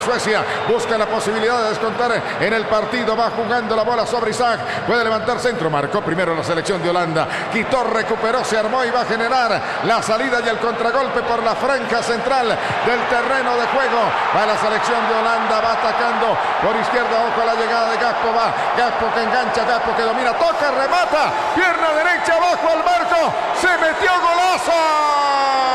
Suecia busca la posibilidad de descontar en el partido. Va jugando la bola sobre Isaac. Puede levantar centro. Marcó primero la selección de Holanda. Quitó, recuperó, se armó y va a generar la salida y el contragolpe por la franja central del terreno de juego. Va la selección de Holanda. Va atacando por izquierda. Ojo a la llegada de Gakpo. Va Gakpo que engancha. Gakpo que domina. Toca, remata. Pierna derecha abajo al marco. Se metió golazo.